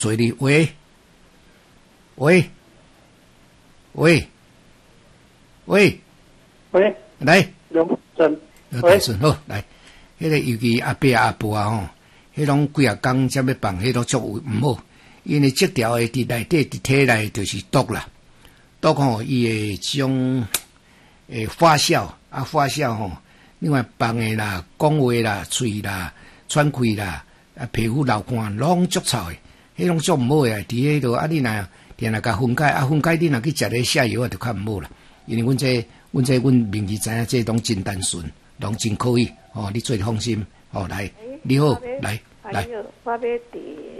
做哩，喂，喂，喂，喂， 喂， 来， 刘真， 大顺好来，迄个尤其阿伯阿婆啊吼，迄种几啊工才要放，迄种作为毋好，因为这条诶伫内底伫体内就是毒啦，毒吼伊诶即种发酵吼，另外放诶啦、讲话啦、喙啦、喘气啦、皮肤流汗拢足臭诶。迄种足毋好诶，伫迄度啊！你若定甲分解分解你若去食咧下药啊，就较毋好啦。因为阮名字知影，这拢真单纯，拢真可以。你做放心。来，你好，来。 我要伫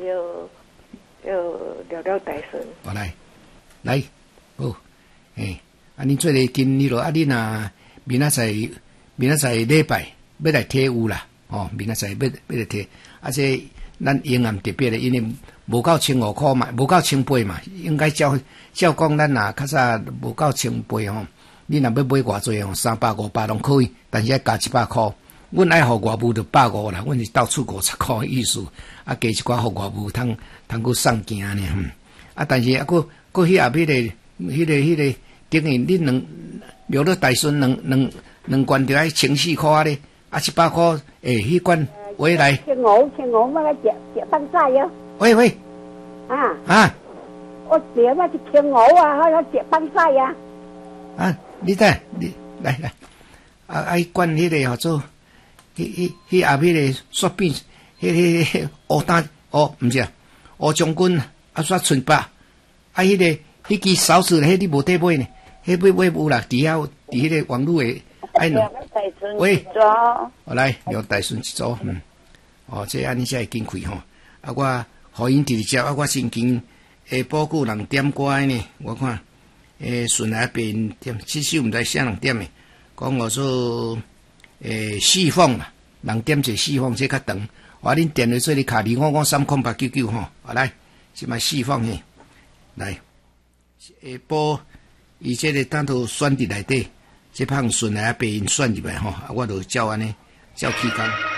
要聊大顺。 来，好，你做咧今你落你若明仔载礼拜要来体有啦。明仔载要来体，这咱营养特别的，因为无够1,500嘛，无够1,800嘛，应该照讲，咱若较早无够1,800吼，你若要买偌济吼，300、500拢可以，但是要加100块。阮爱互外务就150啦，阮是到处50块意思，加一寡互外务通去送件呢。但是佫迄后壁迄个等于你留到大顺两罐就要1,400块咧，100块迄罐。喂，来。 1,500买个食饭菜哟。 喂。啊。 我点那1,500啊，还要食饭菜呀。 你来。迄罐迄个叫做，迄后壁个雪饼，迄乌丹毋是啊，乌将军雪春巴，迄支勺子迄你无得买呢，迄买有啦，伫迄个网络诶。喂，来聊大顺一组，这安尼才会紧开吼。我互因直接，我先经下晡久人点歌呢，我看顺来边点，这首毋知啥人点诶，讲我说四凤啦，人点者四凤，这较长。我恁电话做哩卡2553999吼，来，即卖四凤嘿，来下晡伊这个当头选伫内底。这胖顺来被因选入来吼，我就照安尼照起工。